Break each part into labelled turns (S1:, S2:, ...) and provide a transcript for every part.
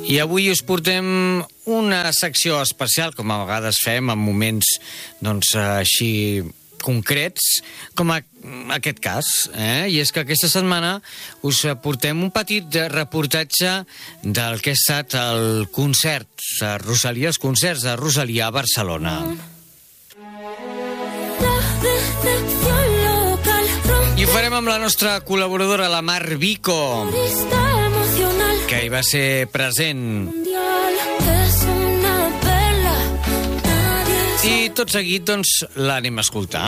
S1: I avui us portem una secció especial, com a vegades fem en moments així concrets, com aquest cas. I és que aquesta setmana us portem un petit reportatge del que ha estat el concert de Rosalía, els concerts de Rosalía a Barcelona. I ho farem amb la nostra col·laboradora, la Mar Vico, que hi va ser present. I tot seguit, l'anem a escoltar.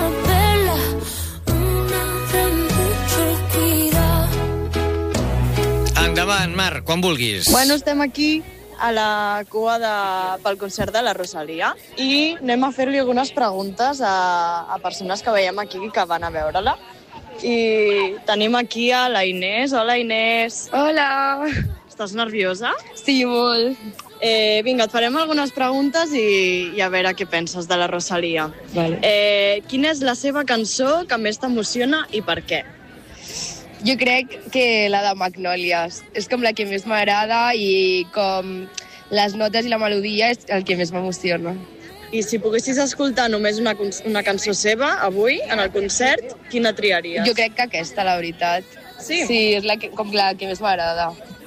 S1: Endavant, Mar, quan vulguis.
S2: Bueno, estem aquí a la cua pel concert de la Rosalía i anem a fer-li algunes preguntes a persones que veiem aquí que van a veure-la. I tenim aquí a la Inés. Hola, Inés.
S3: Hola.
S2: Estàs nerviosa?
S3: Sí, molt.
S2: Vinga, et farem algunes preguntes i a veure què penses de la Rosalía.
S3: Vale.
S2: Quina és la seva cançó que més t'emociona i per què?
S3: Jo crec que la de Magnòlies és com la que més m'agrada i com les notes i la melodia és el que més m'emociona.
S2: I si poguessis escoltar només una cançó seva avui, en el concert, quina triaries?
S3: Jo crec que aquesta, la veritat.
S2: Sí?
S3: Sí, és la que més m'agrada.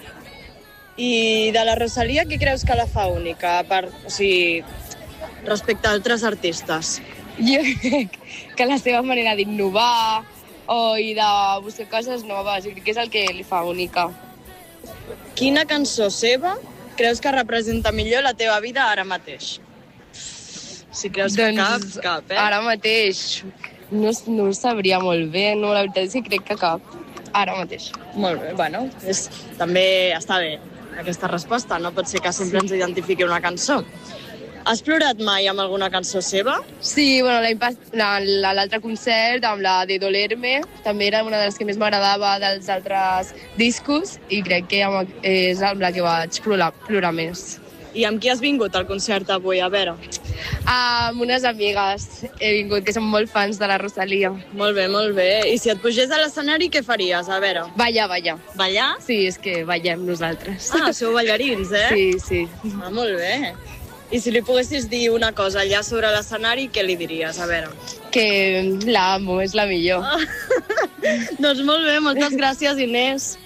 S2: I de la Rosalía, què creus que la fa única? Respecte a altres artistes.
S3: Jo crec que la seva manera d'innovar i de buscar coses noves, jo crec que és el que li fa única.
S2: Quina cançó seva creus que representa millor la teva vida ara mateix? Si creus que cap,
S3: Ara mateix no ho sabria molt bé, no, la veritat és que crec que cap. Ara mateix.
S2: Molt bé, bueno, també està bé aquesta resposta, no pot ser que sempre ens identifiqui una cançó. Has plorat mai amb alguna cançó seva?
S3: Sí, bueno, l'altre concert, amb la de Dolerme, també era una de les que més m'agradava dels altres discos i crec que és amb la que vaig plorar més.
S2: I amb qui has vingut al concert avui, a veure?
S3: Amb unes amigues he vingut, que són molt fans de la Rosalía.
S2: Molt bé, molt bé. I si et pugés a l'escenari, què faries? A veure.
S3: Ballar.
S2: Ballar?
S3: Sí, és que ballem nosaltres.
S2: Sou ballarins,
S3: Sí.
S2: Molt bé. I si li poguessis dir una cosa allà sobre l'escenari, què li diries? A veure.
S3: Que l'amo, és la millor.
S2: Doncs molt bé, moltes gràcies, Inés.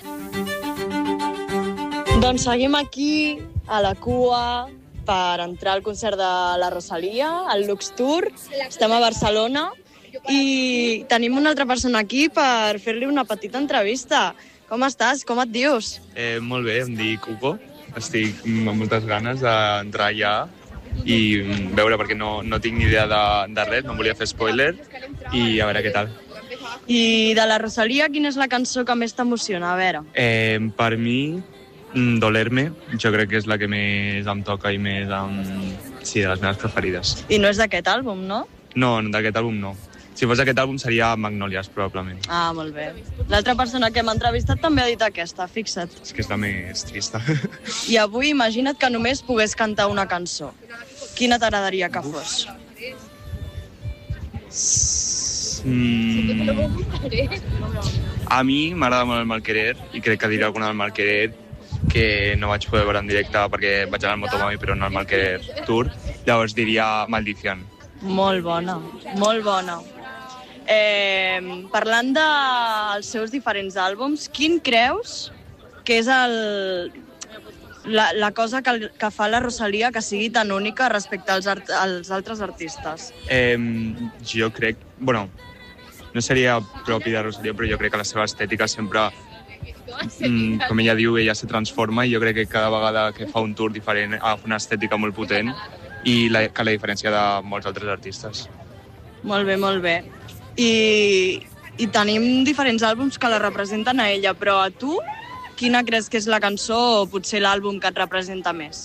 S2: Doncs seguim aquí, a la cua, per entrar al concert de la Rosalía, al Lux Tour. Estem a Barcelona i tenim una altra persona aquí per fer-li una petita entrevista. Com estàs? Com et dius?
S4: Molt bé, em dic Hugo. Estic amb moltes ganes d'entrar allà i veure, perquè no tinc ni idea de res, no em volia fer spoiler, i a veure què tal.
S2: I de la Rosalía, quina és la cançó que més t'emociona? A veure.
S4: Per mi, Dolerme, jo crec que és la que més em toca i més sí, de les meves preferides.
S2: I no és d'aquest àlbum, no?
S4: No, d'aquest àlbum no. Si fos d'aquest àlbum seria Magnòlies, probablement.
S2: Molt bé. L'altra persona que m'ha entrevistat també ha dit aquesta, fixa't.
S4: És que és la més trista.
S2: I avui imagina't que només pogués cantar una cançó. Quina t'agradaria que fos?
S4: A mi m'agrada molt el Malquerer i crec que diré alguna del Malquerer que no vaig poder veure en directe perquè vaig anar al Motomami però no al Malquerer Tour. Llavors diria Maldición.
S2: Molt bona, molt bona. Parlant dels seus diferents àlbums, quin creus que és la cosa que fa la Rosalía que sigui tan única respecte als altres artistes?
S4: Jo crec... no seria propi de Rosalía, però jo crec que la seva estètica sempre, com ella diu, ella se transforma i jo crec que cada vegada que fa un tour diferent agafa una estètica molt potent i que la diferència de molts altres artistes.
S2: Molt bé, molt bé. I tenim diferents àlbums que la representen a ella, però a tu, quina creus que és la cançó o potser l'àlbum que et representa més?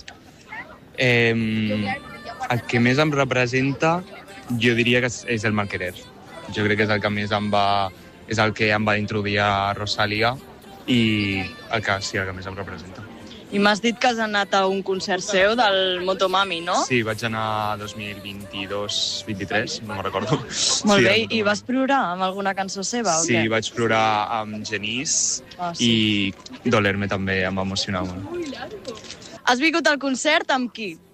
S4: El que més em representa, jo diria que és el Malquerer. Jo crec que és el que més em va introduir a Rosalía i el que més em representa.
S2: I m'has dit que has anat a un concert seu del Motomami, no?
S4: Sí, vaig anar 2022-23, no me'n recordo.
S2: Molt
S4: sí,
S2: bé, i vas plorar amb alguna cançó seva o
S4: Sí,
S2: què?
S4: vaig plorar amb Genís
S2: sí.
S4: i Doler-me també em va emocionar molt.
S2: Has vingut al concert amb qui?